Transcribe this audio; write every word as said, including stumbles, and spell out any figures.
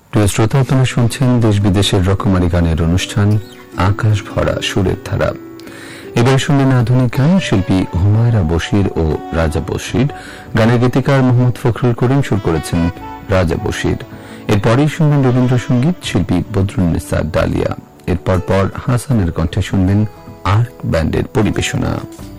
প্রিয় শ্রোতা, আপনারা শুনছেন দেশ বিদেশের রকমারি গানের অনুষ্ঠান আকাশ ভরা সুরের ধারা। এবার শুনলেন আধুনিক গান, শিল্পী হুমায়রা বশির ও রাজা বশির। গানের গীতিকার মোহাম্মদ ফখরুল করিম, সুর করেছেন রাজা বশির। এরপরেই শুনবেন রবীন্দ্রসঙ্গীত, শিল্পী বদরুন্নেসা ডালিয়া। এরপর পর হাসানের কণ্ঠে শুনবেন আর্ক ব্যান্ডের পরিবেশনা।